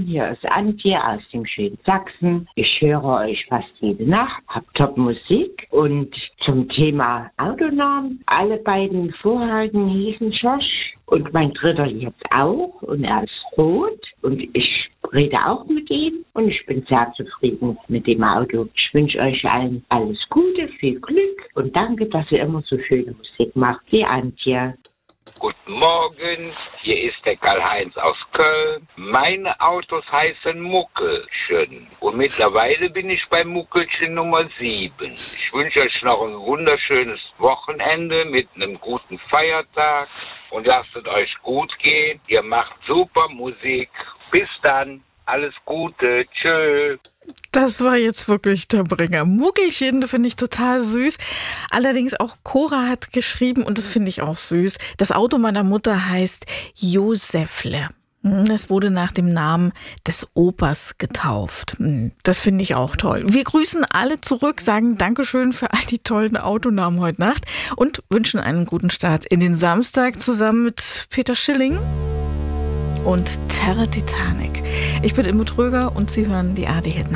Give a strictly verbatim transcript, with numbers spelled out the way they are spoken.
hier ist Antje aus dem schönen Sachsen. Ich höre euch fast jede Nacht, hab top Musik und zum Thema Autonamen. Alle beiden vorherigen hießen Josh und mein dritter jetzt auch und er ist rot und ich rede auch mit ihm und ich bin sehr zufrieden mit dem Auto. Ich wünsche euch allen alles Gute, viel Glück und danke, dass ihr immer so schöne Musik macht. Die Antje. Guten Morgen, hier ist der Karl-Heinz aus Köln. Meine Autos heißen Muckelchen und mittlerweile bin ich bei Muckelchen Nummer sieben. Ich wünsche euch noch ein wunderschönes Wochenende mit einem guten Feiertag und lasst es euch gut gehen. Ihr macht super Musik. Bis dann, alles Gute, tschö. Das war jetzt wirklich der Bringer. Muckelchen finde ich total süß. Allerdings auch Cora hat geschrieben, und das finde ich auch süß, das Auto meiner Mutter heißt Josefle. Es wurde nach dem Namen des Opas getauft. Das finde ich auch toll. Wir grüßen alle zurück, sagen Dankeschön für all die tollen Autonamen heute Nacht und wünschen einen guten Start in den Samstag zusammen mit Peter Schilling und Terra Titanic. Ich bin Immo Tröger und Sie hören die A R D Hit